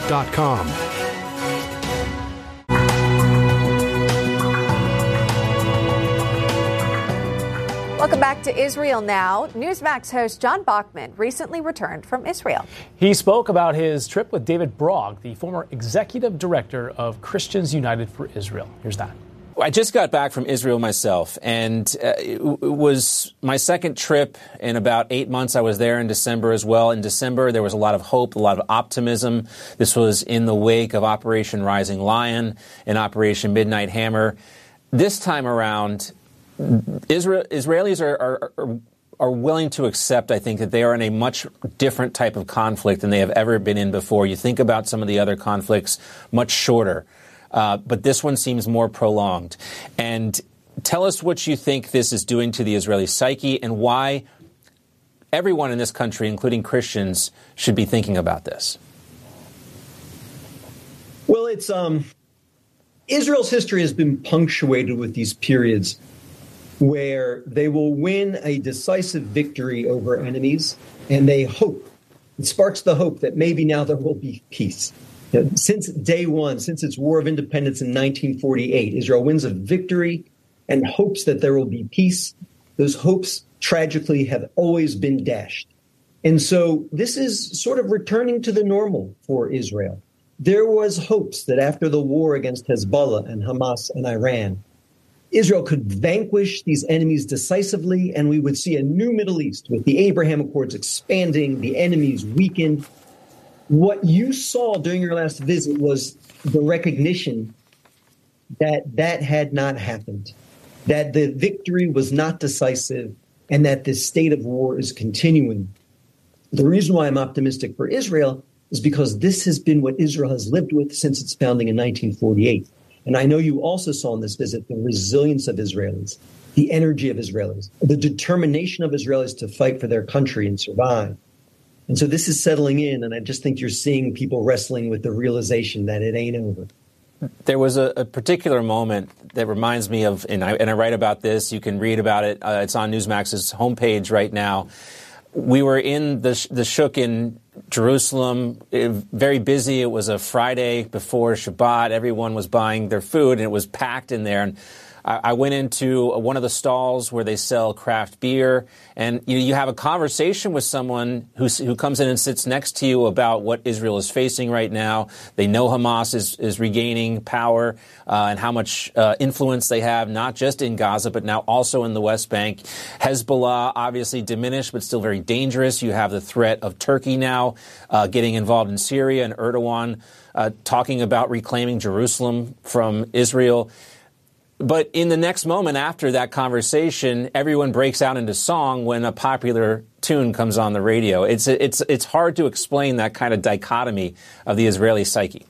newsmax.com. Welcome back to Israel Now. Newsmax host John Bachman recently returned from Israel. He spoke about his trip with David Brog, the former executive director of Christians United for Israel. Here's that. I just got back from Israel myself, and it was my second trip in about 8 months. I was there in December as well. In December, there was a lot of hope, a lot of optimism. This was in the wake of Operation Rising Lion and Operation Midnight Hammer. This time around, Israelis are willing to accept, I think, that they are in a much different type of conflict than they have ever been in before. You think about some of the other conflicts, much shorter. But this one seems more prolonged. And tell us what you think this is doing to the Israeli psyche and why everyone in this country, including Christians, should be thinking about this. Well, it's Israel's history has been punctuated with these periods where they will win a decisive victory over enemies, and they hope. It sparks the hope that maybe now there will be peace. Since day one, since its War of Independence in 1948, Israel wins a victory and hopes that there will be peace. Those hopes, tragically, have always been dashed. And so this is sort of returning to the normal for Israel. There was hopes that after the war against Hezbollah and Hamas and Iran, Israel could vanquish these enemies decisively, and we would see a new Middle East with the Abraham Accords expanding, the enemies weakened. What you saw during your last visit was the recognition that that had not happened, that the victory was not decisive, and that this state of war is continuing. The reason why I'm optimistic for Israel is because this has been what Israel has lived with since its founding in 1948. And I know you also saw in this visit the resilience of Israelis, the energy of Israelis, the determination of Israelis to fight for their country and survive. And so this is settling in, and I just think you're seeing people wrestling with the realization that it ain't over. There was a particular moment that reminds me of, and I write about this, you can read about it, it's on Newsmax's homepage right now. We were in the Shuk in Jerusalem, very busy. It was a Friday before Shabbat. Everyone was buying their food, and it was packed in there. And I went into one of the stalls where they sell craft beer, and you have a conversation with someone who comes in and sits next to you about what Israel is facing right now. They know Hamas is regaining power and how much influence they have, not just in Gaza, but now also in the West Bank. Hezbollah, obviously diminished, but still very dangerous. You have the threat of Turkey now getting involved in Syria, and Erdogan talking about reclaiming Jerusalem from Israel. But in the next moment after that conversation, everyone breaks out into song when a popular tune comes on the radio. It's hard to explain that kind of dichotomy of the Israeli psyche.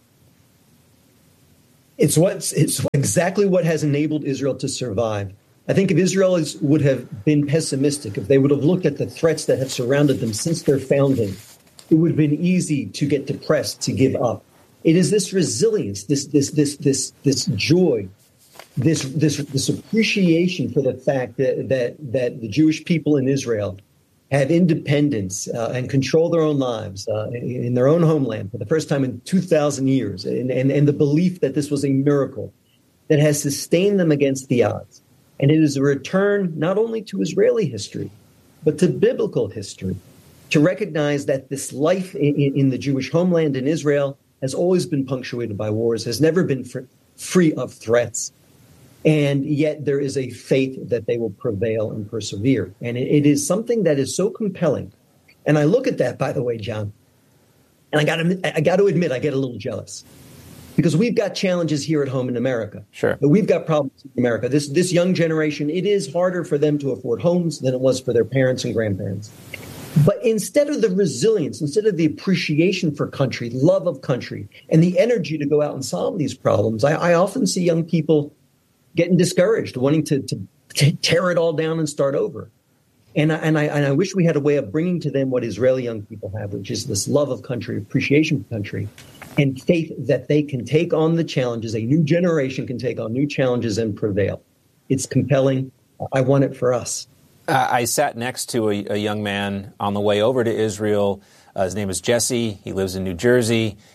It's exactly what has enabled Israel to survive. I think if Israelis would have been pessimistic, if they would have looked at the threats that have surrounded them since their founding, it would have been easy to get depressed, to give up. It is this resilience, this joy, this appreciation for the fact that the Jewish people in Israel have independence and control their own lives in their own homeland for the first time in 2,000 years, and the belief that this was a miracle that has sustained them against the odds. And it is a return not only to Israeli history, but to biblical history, to recognize that this life in the Jewish homeland in Israel has always been punctuated by wars, has never been free of threats. And yet there is a faith that they will prevail and persevere. And it is something that is so compelling. And I look at that, by the way, John, and I got to admit, I get a little jealous. Because we've got challenges here at home in America. Sure. But we've got problems in America. This young generation, it is harder for them to afford homes than it was for their parents and grandparents. But instead of the resilience, instead of the appreciation for country, love of country, and the energy to go out and solve these problems, I often see young people getting discouraged, wanting to tear it all down and start over. And I wish we had a way of bringing to them what Israeli young people have, which is this love of country, appreciation for country, and faith that they can take on the challenges. A new generation can take on new challenges and prevail. It's compelling. I want it for us. I sat next to a young man on the way over to Israel. His name is Jesse. He lives in New Jersey.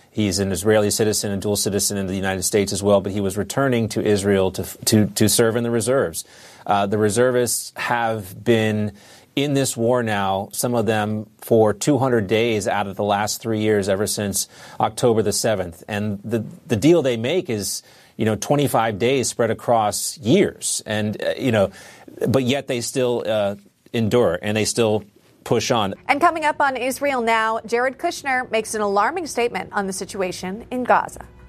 He's an Israeli citizen and dual citizen in the United States as well, but he was returning to Israel to serve in the reserves. The reservists have been in this war now, some of them for 200 days out of the last 3 years, ever since October the 7th. And the deal they make is, 25 days spread across years. And, but yet they still endure and they still push on. And coming up on Israel Now, Jared Kushner makes an alarming statement on the situation in Gaza.